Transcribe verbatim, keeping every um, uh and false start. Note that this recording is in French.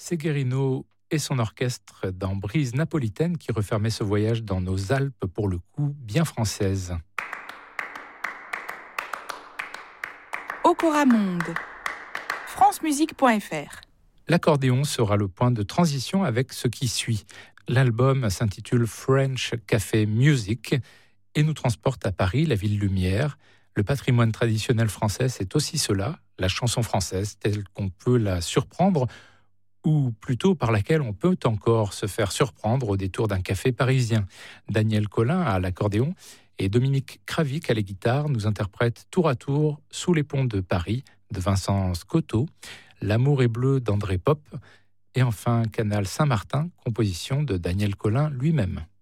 Severino et son orchestre dans Brise napolitaine qui refermait ce voyage dans nos Alpes pour le coup bien française. Okora Monde, francemusique point f r. L'accordéon sera le point de transition avec ce qui suit. L'album s'intitule French Café Music et nous transporte à Paris, la ville lumière. Le patrimoine traditionnel français, c'est aussi cela, la chanson française telle qu'on peut la surprendre, ou plutôt par laquelle on peut encore se faire surprendre au détour d'un café parisien. Daniel Colin à l'accordéon et Dominique Kravic à la guitare nous interprètent tour à tour Sous les ponts de Paris de Vincent Scotto, L'amour est bleu d'André Pop et enfin Canal Saint-Martin, composition de Daniel Colin lui-même.